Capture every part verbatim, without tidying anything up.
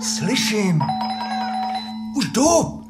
Slyším. Už jdu.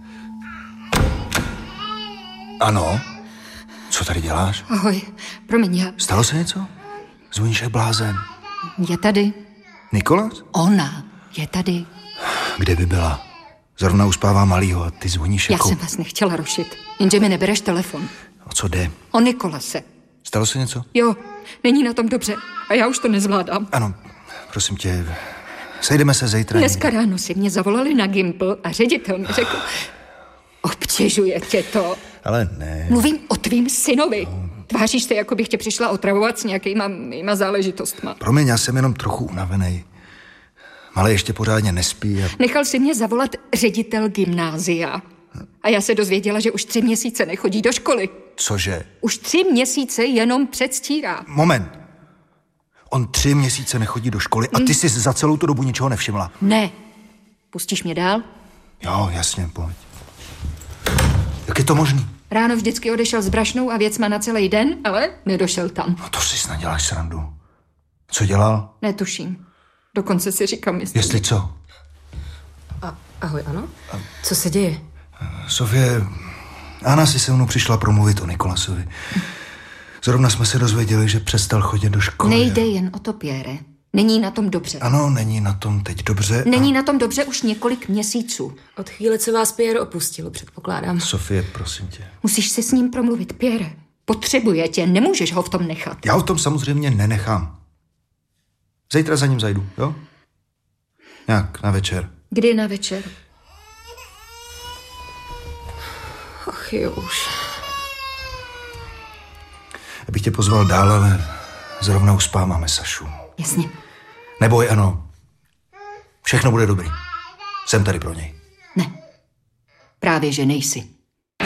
Ano. Co tady děláš? Ahoj, promiň, já... Stalo se něco? Zvoníš jak blázen. Je tady. Nikolas? Ona je tady. Kde by byla? Zrovna uspává malýho a ty zvoníš Já jako... jsem vás nechtěla rušit, jenže mi nebereš telefon. O co jde? O Nikolase. Stalo se něco? Jo, není na tom dobře a já už to nezvládám. Ano, prosím tě, sejdeme se zítra. Dneska ráno si mě zavolali na Gimpl a ředitel mi řekl, obtěžuje tě to. Ale ne. Mluvím o tvým synovi. Tváříš se, jako bych tě přišla otravovat s nějakýma mýma záležitostma. Promiň, já jsem jenom trochu unavený. Malý ještě pořádně nespí a... Nechal si mě zavolat ředitel gymnázia. A já se dozvěděla, že už tři měsíce nechodí do školy. Cože? Už tři měsíce jenom předstírá. Moment. On tři měsíce nechodí do školy a ty jsi za celou tu dobu ničeho nevšimla. Ne. Pustíš mě dál? Jo, jasně, pojď. Jak je to možný? Ráno vždycky odešel s brašnou a věcma na celý den, ale nedošel tam. No to si snad děláš srandu. Co dělal? Netuším. Dokonce si říkám, jestli... Jestli co? A, ahoj, ano? Co se děje? Sofie, Anna si se mnou přišla promluvit o Nikolasovi. Zrovna jsme se dozvěděli, že přestal chodit do školy. Nejde jen o to, Pierre. Není na tom dobře. Ano, není na tom teď dobře. Není a... na tom dobře už několik měsíců. Od chvíle, co vás Pierre opustil, předpokládám. Sofie, prosím tě. Musíš si s ním promluvit, Pierre. Potřebuje tě, nemůžeš ho v tom nechat. Já o tom samozřejmě nenechám. Zítra za ním zajdu, jo? Nějak na večer. Kdy na večer? Ach jo už. Abych tě pozval dál, ale zrovna uspáváme Sašu. Jasně. Neboj, ano. Všechno bude dobrý. Jsem tady pro něj. Ne. Právě, že nejsi.